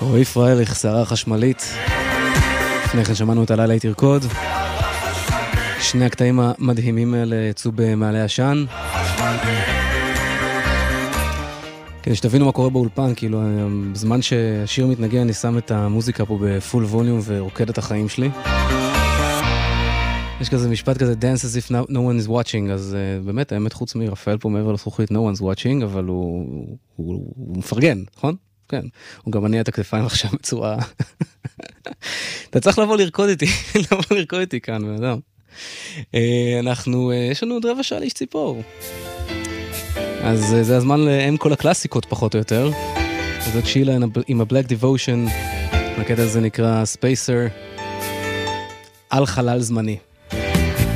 רועי פרייליך, שערה חשמלית. לפני כן שמענו את הלילה תרקוד. שני הקטעים המדהימים האלה יצאו במעלה עשן. כדי שתבינו מה קורה באולפן, כאילו, בזמן שהשיר מתנגן, אני שם את המוזיקה פה בפול ווליום ורוקד את החיים שלי. יש כזה משפט כזה, dance as if no one is watching, אז באמת, האמת חוץ מרפאל פה מעבר לזכוכית, no one's watching, אבל הוא מפרגן, נכון? כן. הוא גם מניע את הכתפיים עכשיו בצורה... אתה צריך לבוא לרקוד איתי, כאן, בן אדם. יש לנו עוד רבע שעה לאיש ציפור. אז זה הזמן להם כל הקלאסיקות פחות או יותר. זאת שילה עם ה-Black Devotion, הקטע הזה נקרא Spacer, על חלל זמני.